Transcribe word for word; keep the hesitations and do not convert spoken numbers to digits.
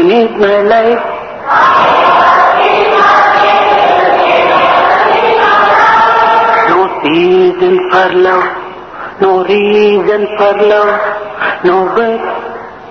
you need my life? No season for love, no reason for love, no birth